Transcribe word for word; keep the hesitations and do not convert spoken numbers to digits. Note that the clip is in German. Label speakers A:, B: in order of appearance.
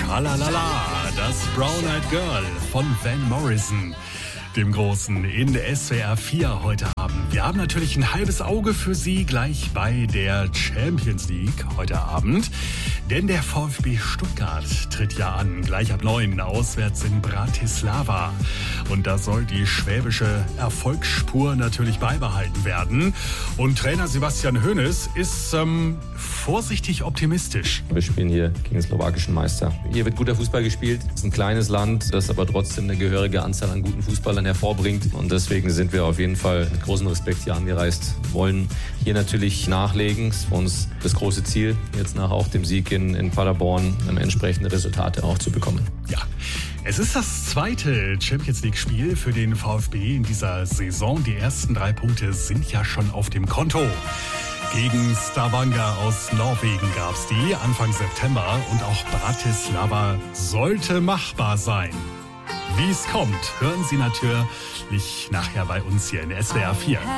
A: Tralalala, das Brown Eyed Girl von Van Morrison, dem Großen, in S W R vier heute Abend. Wir haben natürlich ein halbes Auge für Sie gleich bei der Champions League heute Abend. Denn der VfB Stuttgart tritt ja an, gleich ab neun, auswärts in Bratislava. Und da soll die schwäbische Erfolgsspur natürlich beibehalten werden. Und Trainer Sebastian Hoeneß ist ähm, vorsichtig optimistisch.
B: Wir spielen hier gegen den slowakischen Meister. Hier wird guter Fußball gespielt. Es ist ein kleines Land, das aber trotzdem eine gehörige Anzahl an guten Fußballern hervorbringt. Und deswegen sind wir auf jeden Fall mit großem Respekt hier angereist. Wollen hier natürlich nachlegen. Das ist für uns das große Ziel, jetzt nach auch dem Sieg in, in Paderborn entsprechende Resultate auch zu bekommen.
A: Ja. Es ist das zweite Champions-League-Spiel für den VfB in dieser Saison. Die ersten drei Punkte sind ja schon auf dem Konto. Gegen Stavanger aus Norwegen gab es die Anfang September und auch Bratislava sollte machbar sein. Wie es kommt, hören Sie natürlich nachher bei uns hier in S W R vier.